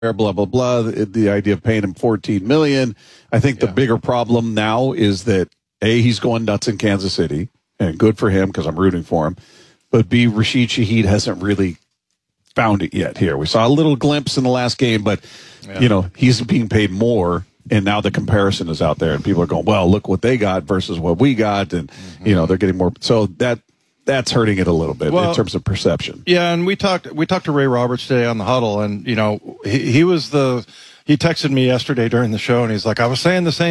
blah, blah, blah. The idea of paying him $14 million. I think the bigger problem now is that, A, he's going nuts in Kansas City, and good for him because I'm rooting for him. But B, Rashid Shaheed hasn't really found it yet here. We saw a little glimpse in the last game, but, he's being paid more, and now the comparison is out there, and people are going, well, look what they got versus what we got, and, they're getting more. So that's hurting it a little bit in terms of perception. Yeah, and we talked to Ray Roberts today on the huddle, and he texted me yesterday during the show, and he's like, I was saying the same